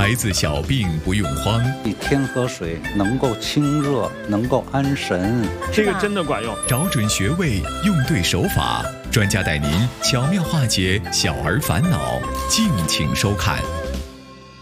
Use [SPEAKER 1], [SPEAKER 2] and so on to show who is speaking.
[SPEAKER 1] 孩子小病不用慌，
[SPEAKER 2] 天河水能够清热，能够安神，
[SPEAKER 3] 这个真的管用。
[SPEAKER 1] 找准穴位，用对手法，专家带您巧妙化解小儿烦恼，敬请收看。